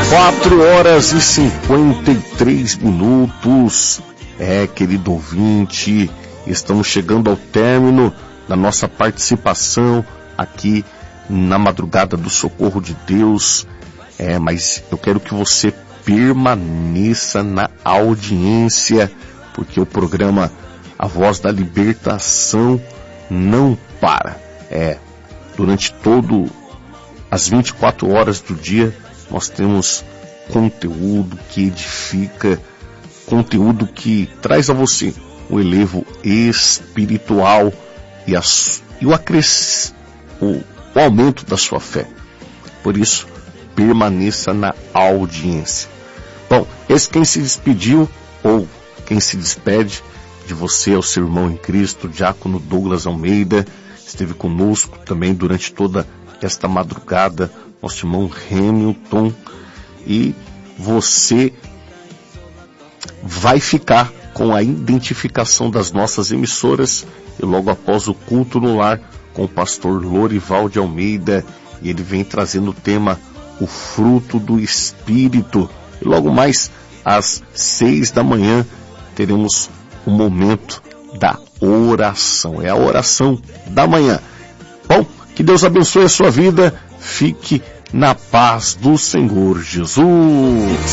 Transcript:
4h53. Querido ouvinte, estamos chegando ao término da nossa participação aqui na Madrugada do Socorro de Deus. Mas eu quero que você permaneça na audiência, porque o programa A Voz da Libertação não para. Durante as 24 horas do dia, nós temos conteúdo que edifica, conteúdo que traz a você o elevo espiritual e o aumento da sua fé. Por isso, permaneça na audiência. Bom, esse quem se despediu, ou quem se despede de você, é o seu irmão em Cristo, Diácono Douglas Almeida. Esteve conosco também durante toda esta madrugada, nosso irmão Hamilton. E você vai ficar com a identificação das nossas emissoras e logo após o culto no lar com o pastor Lorival de Almeida, e ele vem trazendo o tema O Fruto do Espírito. E logo mais às 6 da manhã teremos o momento da oração. É a oração da manhã. Bom, que Deus abençoe a sua vida. Fique na paz do Senhor Jesus.